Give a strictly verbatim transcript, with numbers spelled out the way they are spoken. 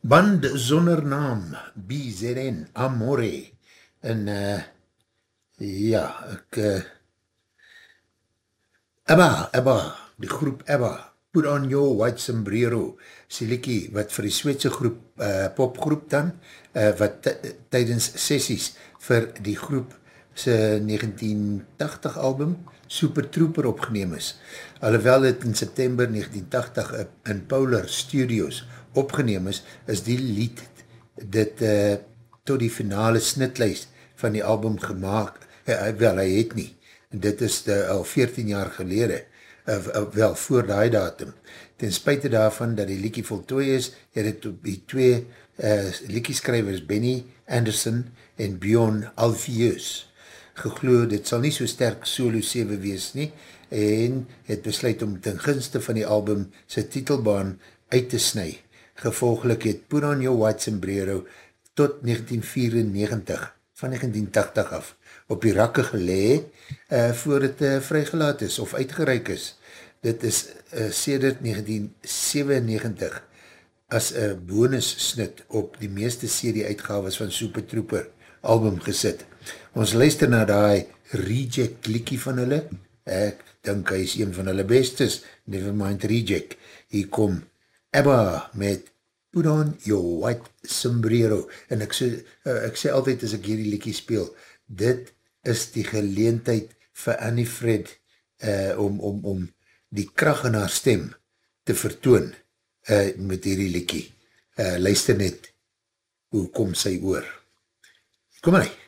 Band Zonder Naam, B Z N, Amore, en uh, ja, ek, uh, Abba, Abba, die groep Abba, Put on Your White Sombrero, Siliki, wat vir die Sweedse groep, uh, popgroep dan, uh, wat tydens sessies vir die groep sy negentien tachtig album, Super Trooper opgeneem is. Alhoewel het in September negentien tachtig in Polar Studios opgeneem is, is die lied dit uh, tot die finale snitlijst van die album gemaakt, uh, wel, hy het nie, dit is de, al veertien jaar gelede, uh, uh, wel, voor die datum. Ten spijte daarvan dat die liedjie voltooi is, het het op die twee uh, liedjieskrywers Benny Anderson en Bjorn Ulvaeus geglo, dit sal nie so sterk solo sewe wees nie, en het besluit om ten gunste van die album sy titelbaan uit te sny. Gevolglik het Put on Your White Sombrero tot negentien vierennegentig, van negentien tachtig af, op die rakke gelee, uh, voor het uh, vrygelaat is, of uitgereik is. Dit is uh, sedert negentien sewennegentig as een bonus snit op die meeste C D uitgaves van Super Trooper album gesit. Ons luister na die Reject liekie van hulle, ek dink hy is een van hulle bestes, Nevermind Reject. Hier kom Abba met Put on Your White Sombrero, en ek, so, uh, ek sê altyd as ek hierdie liekie speel, dit is die geleentheid vir Annie Fred uh, om, om, om die krag in haar stem te vertoon uh, met hierdie liekie. Uh, luister net, hoe kom sy oor? Kom maar.